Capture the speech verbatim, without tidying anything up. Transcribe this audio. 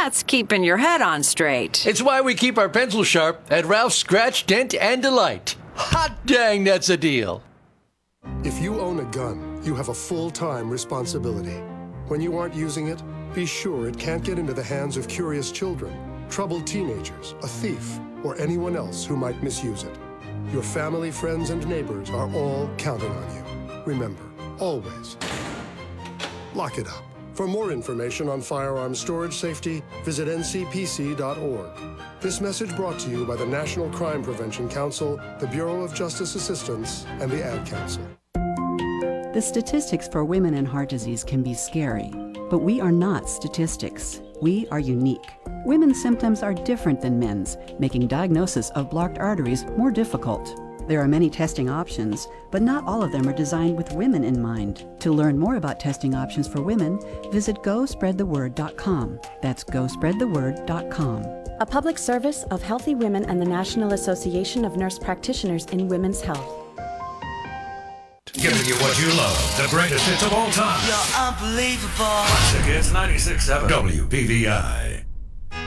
That's keeping your head on straight. It's why we keep our pencils sharp at Ralph's Scratch, Dent, and Delight. Hot dang, that's a deal. If you own a gun, you have a full-time responsibility. When you aren't using it, be sure it can't get into the hands of curious children, troubled teenagers, a thief, or anyone else who might misuse it. Your family, friends, and neighbors are all counting on you. Remember, always, lock it up. For more information on firearm storage safety, visit N C P C dot org. This message brought to you by the National Crime Prevention Council, the Bureau of Justice Assistance, and the Ad Council. The statistics for women and heart disease can be scary, but we are not statistics. We are unique. Women's symptoms are different than men's, making diagnosis of blocked arteries more difficult. There are many testing options, but not all of them are designed with women in mind. To learn more about testing options for women, visit go spread the word dot com. That's go spread the word dot com. A public service of Healthy Women and the National Association of Nurse Practitioners in Women's Health. Giving you what you love, the greatest hits of all time. You're unbelievable. Classic Hits ninety-six point seven W P V I.